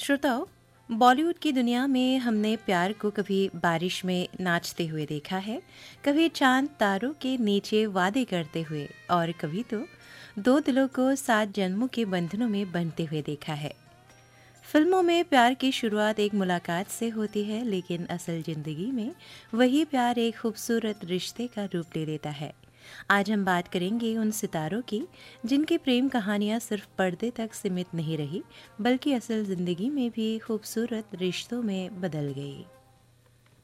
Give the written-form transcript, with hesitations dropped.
श्रोताओ, बॉलीवुड की दुनिया में हमने प्यार को कभी बारिश में नाचते हुए देखा है, कभी चांद तारों के नीचे वादे करते हुए और कभी तो दो दिलों को 7 जन्मों के बंधनों में बंधते हुए देखा है। फिल्मों में प्यार की शुरुआत एक मुलाकात से होती है, लेकिन असल जिंदगी में वही प्यार एक खूबसूरत रिश्ते का रूप ले लेता है। आज हम बात करेंगे उन सितारों की जिनकी प्रेम कहानियां सिर्फ पर्दे तक सीमित नहीं रही, बल्कि असल जिंदगी में भी खूबसूरत रिश्तों में बदल गई।